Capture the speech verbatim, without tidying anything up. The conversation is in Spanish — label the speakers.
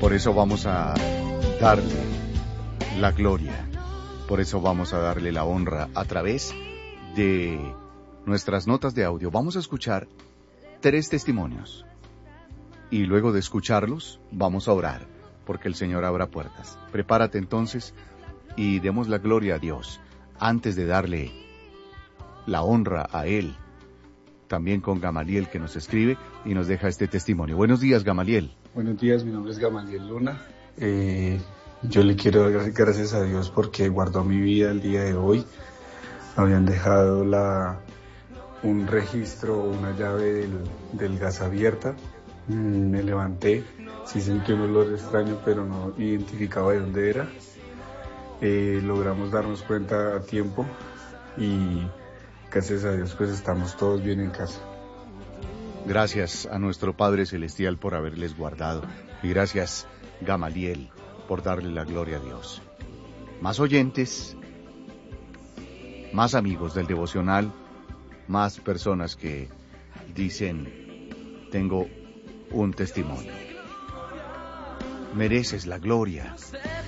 Speaker 1: Por eso vamos a darle la gloria, por eso vamos a darle la honra a través de nuestras notas de audio. Vamos a escuchar tres testimonios y luego de escucharlos vamos a orar porque el Señor abra puertas. Prepárate entonces y demos la gloria a Dios antes de darle la honra a Él. También con Gamaliel, que nos escribe y nos deja este testimonio. Buenos días, Gamaliel.
Speaker 2: Buenos días, mi nombre es Gamaliel Luna. Eh, yo le quiero dar gracias a Dios porque guardó mi vida el día de hoy. Habían dejado la, un registro, una llave del, del gas abierta. Mm, me levanté, sí sentí un olor extraño, pero no identificaba de dónde era. Eh, logramos darnos cuenta a tiempo y gracias a Dios pues estamos todos bien en casa.
Speaker 1: Gracias a nuestro Padre Celestial por haberles guardado y gracias, Gamaliel, por darle la gloria a Dios. Más oyentes, más amigos del devocional, más personas que dicen, tengo un testimonio. Mereces la gloria.